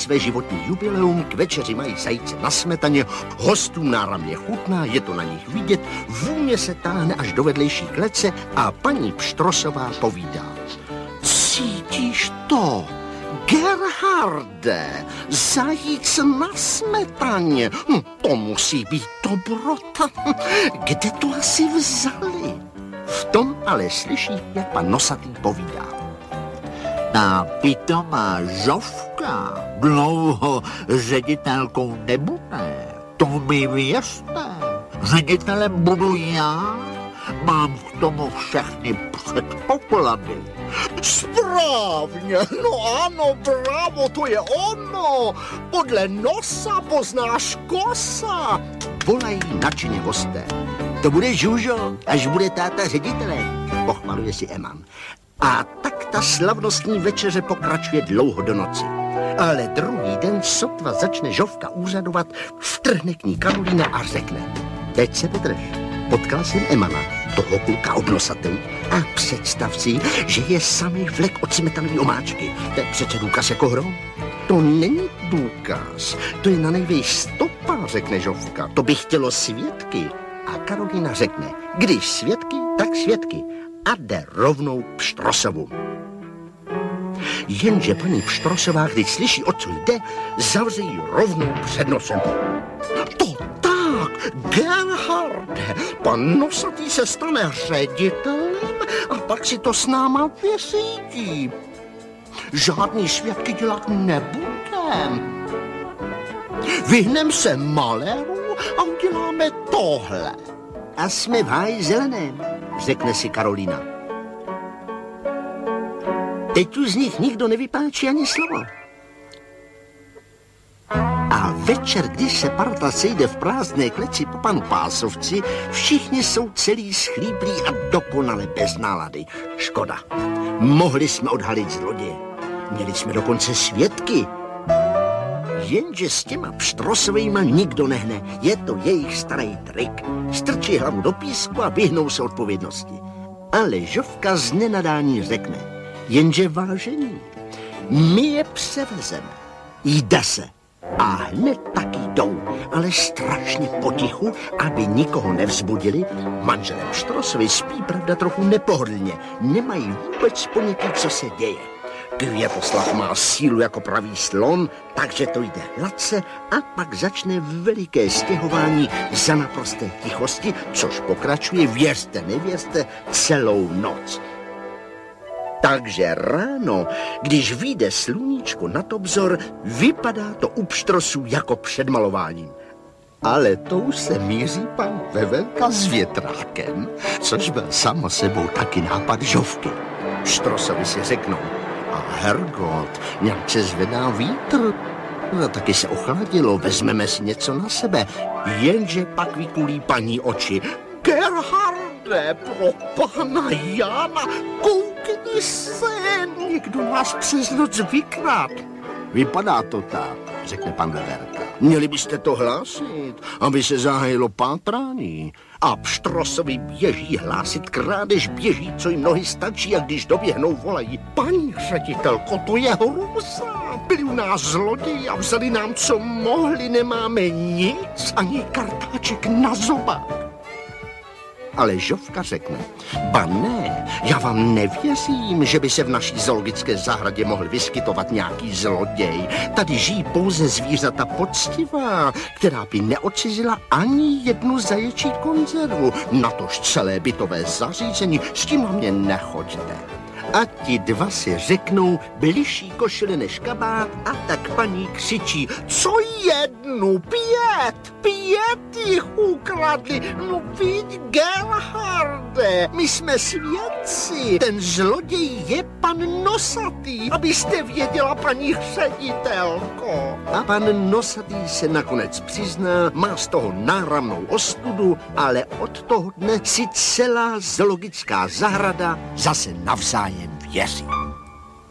své životní jubileum, k večeři mají zajíce na smetaně, hostům náramně chutná, je to na nich vidět, vůně se táhne až do vedlejší klece a paní Pštrosová povídá. Cítíš to? Gerharde, zajíc na smetaně, to musí být dobrota. Kde to asi vzali? V tom ale slyší, jak pan Nosatý povídá. Ta pitomá Žofka dlouho ředitelkou nebude, to mi věřte. Ředitelem budu já, mám k tomu všechny předpoklady. Správně, no ano, bravo, to je ono. Podle nosa poznáš kosa. Volají nadšeně hosté. To bude Žužo, až bude táta ředitelem, pochvaluje si Eman. A tak ta slavnostní večeře pokračuje dlouho do noci. Ale druhý den sotva začne Žofka úřadovat, vtrhne k ní Karolína a řekne. Teď se vydrž, potkal jsem Emana, toho kluka obnosatý, a představ si, že je samý vlek od smetanové omáčky. To je přece důkaz jako hrom. To není důkaz, to je na nejvýš stopa, řekne Žofka. To by chtělo svědky. A Karolína řekne, když svědky, tak svědky. A jde rovnou k Pštrosovu. Jenže paní Pštrosová, když slyší, o co jde, zavře jí rovnou před nosem. To tak, Gerharde, pan Nosatý se stane ředitelem a pak si to s náma vyřídí. Žádný svědky dělat nebudem. Vyhnem se maléru a uděláme tohle. A jsme v háji zeleném, řekne si Karolína. Teď už z nich nikdo nevypáčí ani slovo. A večer, když se parta sejde v prázdné kleci po panu Pásovci, všichni jsou celý schlíplí a dokonale bez nálady. Škoda. Mohli jsme odhalit zloděje. Měli jsme dokonce svědky. Jenže s těma Pštrosovejma nikdo nehne. Je to jejich starý trik. Strčí hlavu do písku a vyhnou se odpovědnosti. Ale Žofka z nenadání řekne. Jenže vážení, my je převezeme. Jde se. A hned tak jdou, ale strašně potichu, aby nikoho nevzbudili. Manželé Pštrosovi spí, pravda, trochu nepohodlně. Nemají vůbec ponětí, co se děje. Květoslav má sílu jako pravý slon, takže to jde hladce a pak začne veliké stěhování za naprosté tichosti, což pokračuje, věřte, nevěřte, celou noc. Takže ráno, když vyjde sluníčko nad obzor, vypadá to u Pštrosů jako před malováním. Ale to už se míří pan Vevelka s větrákem, což byl samo sebou taky nápad Žofky. Pštrosovi si řeknou, a Hergot, nějak se zvedá vítr. No, taky se ochladilo, vezmeme si něco na sebe. Jenže pak vykulí paní oči. Gerharde, pro pana Jána, koukni se, někdo nás přes noc vykrát. Vypadá to tak, řekne pan Veverka. Měli byste to hlásit, aby se zahájilo pátrání. A Pštrosovi běží hlásit krádež, běží, co jim nohy stačí, a když doběhnou, volají. Paní ředitelko, to je hrůza. Byli u nás zloději a vzali nám, co mohli, nemáme nic, ani kartáček na zobák. Ale Žofka řekne, ba ne, já vám nevěřím, že by se v naší zoologické zahradě mohl vyskytovat nějaký zloděj. Tady žijí pouze zvířata poctivá, která by neodcizila ani jednu zaječí konzervu. Natož celé bytové zařízení, s tím na mě nechoďte. A ti dva si řeknou, bližší košile než kabát, a tak paní křičí, co jednu, 5 jich ukradli, no viď, Gerharde, my jsme svědci, ten zloděj je pan Nosatý, abyste věděla, paní ředitelko. A pan Nosatý se nakonec přizná, má z toho náramnou ostudu, ale od toho dne si celá zoologická zahrada zase navzájem věří.